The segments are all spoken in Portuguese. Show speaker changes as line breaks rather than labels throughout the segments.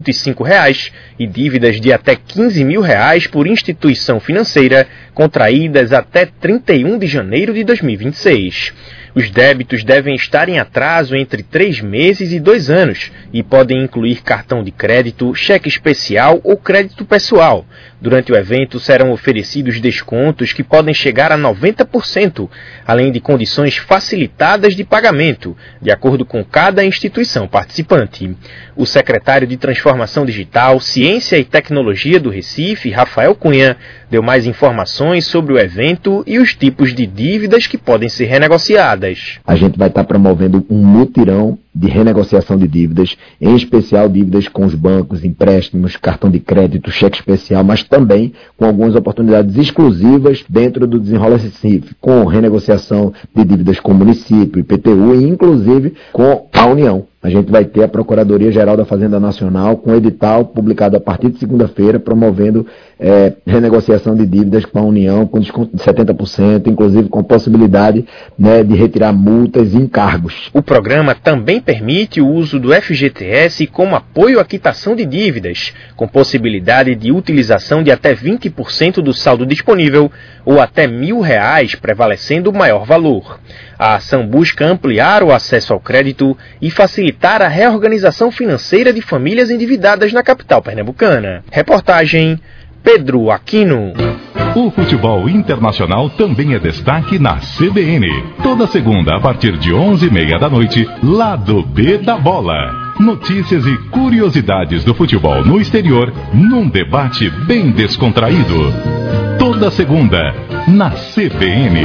R$ e dívidas de até R$ 15 mil por instituição financeira contraídas até 31 de janeiro de 2026. Os débitos devem estar em atraso entre 3 meses e 2 anos e podem incluir cartão de crédito, cheque especial ou crédito pessoal. Durante o evento serão oferecidos descontos que podem chegar a 90%, além de condições facilitadas de pagamento, de acordo com cada instituição participante. O secretário de Transformação Digital, Ciência e Tecnologia do Recife, Rafael Cunha, deu mais informações sobre o evento e os tipos de dívidas que podem ser renegociadas.
A gente vai estar promovendo um mutirão de renegociação de dívidas, em especial dívidas com os bancos, empréstimos, cartão de crédito, cheque especial, mas também com algumas oportunidades exclusivas dentro do Desenrola Recife, com renegociação de dívidas com o município, IPTU e inclusive com a União. A gente vai ter a Procuradoria-Geral da Fazenda Nacional com edital publicado a partir de segunda-feira, promovendo renegociação de dívidas com a União, com desconto de 70%, inclusive com possibilidade, de retirar multas e encargos.
O programa também permite o uso do FGTS como apoio à quitação de dívidas, com possibilidade de utilização de até 20% do saldo disponível ou até R$ 1.000, prevalecendo o maior valor. A ação busca ampliar o acesso ao crédito e facilitar a reorganização financeira de famílias endividadas na capital pernambucana. Reportagem Pedro Aquino.
O futebol internacional também é destaque na CBN. Toda segunda, a partir de 11h30 da noite, Lado B da Bola. Notícias e curiosidades do futebol no exterior, num debate bem descontraído. Toda segunda, na CBN.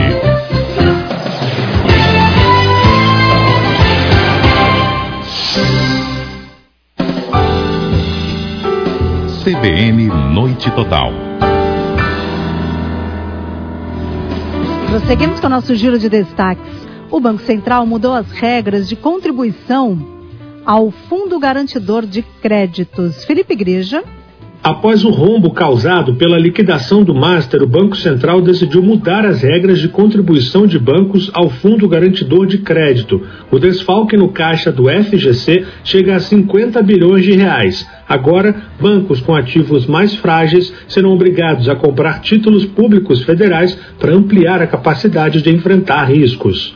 CBN Noite Total.
Prosseguimos com o nosso giro de destaques. O Banco Central mudou as regras de contribuição ao Fundo Garantidor de Créditos. Felipe Igreja.
Após o rombo causado pela liquidação do Master, o Banco Central decidiu mudar as regras de contribuição de bancos ao Fundo Garantidor de Crédito. O desfalque no caixa do FGC chega a 50 bilhões de reais. Agora, bancos com ativos mais frágeis serão obrigados a comprar títulos públicos federais para ampliar a capacidade de enfrentar riscos.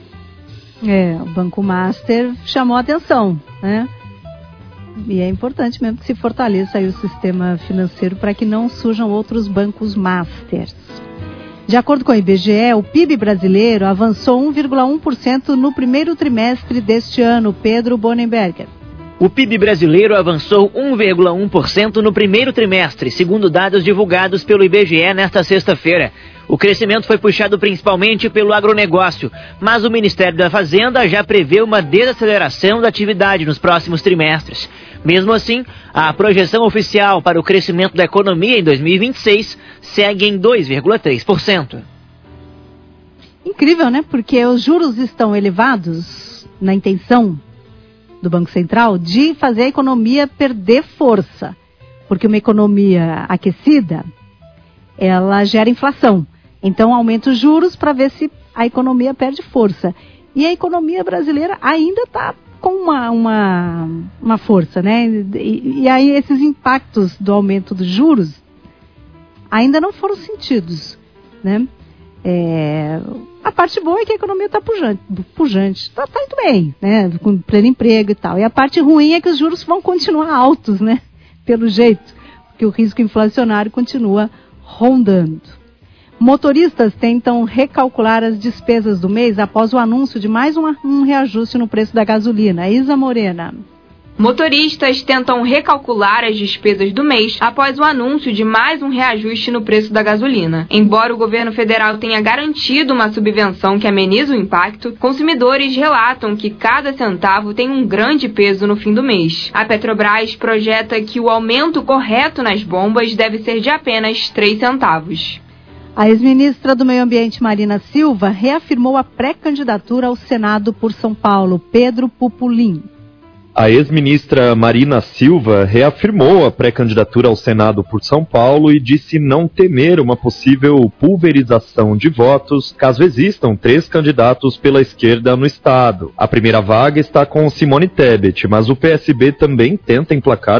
O Banco Master chamou a atenção, né? E é importante mesmo que se fortaleça aí o sistema financeiro para que não surjam outros bancos masters. De acordo com o IBGE, o PIB brasileiro avançou 1,1% no primeiro trimestre deste ano. Pedro Bonenberger.
O PIB brasileiro avançou 1,1% no primeiro trimestre, segundo dados divulgados pelo IBGE nesta sexta-feira. O crescimento foi puxado principalmente pelo agronegócio, mas o Ministério da Fazenda já prevê uma desaceleração da atividade nos próximos trimestres. Mesmo assim, a projeção oficial para o crescimento da economia em 2026 segue em 2,3%.
Incrível, né? Porque os juros estão elevados na intenção do Banco Central de fazer a economia perder força. Porque uma economia aquecida, ela gera inflação. Então aumenta os juros para ver se a economia perde força. E a economia brasileira ainda está com uma força, né? E aí esses impactos do aumento dos juros ainda não foram sentidos, né? A parte boa é que a economia está pujante, está indo bem, né? Com pleno emprego e tal. E a parte ruim é que os juros vão continuar altos, né? Pelo jeito, porque o risco inflacionário continua rondando. Motoristas tentam recalcular as despesas do mês após o anúncio de mais um reajuste no preço da gasolina. Isa Morena.
Motoristas tentam recalcular as despesas do mês após o anúncio de mais um reajuste no preço da gasolina. Embora o governo federal tenha garantido uma subvenção que ameniza o impacto, consumidores relatam que cada centavo tem um grande peso no fim do mês. A Petrobras projeta que o aumento correto nas bombas deve ser de apenas 3 centavos.
A ex-ministra do Meio Ambiente, Marina Silva, reafirmou a pré-candidatura ao Senado por São Paulo. Pedro Pupulim.
A ex-ministra Marina Silva reafirmou a pré-candidatura ao Senado por São Paulo e disse não temer uma possível pulverização de votos caso existam 3 candidatos pela esquerda no estado. A primeira vaga está com Simone Tebet, mas o PSB também tenta emplacar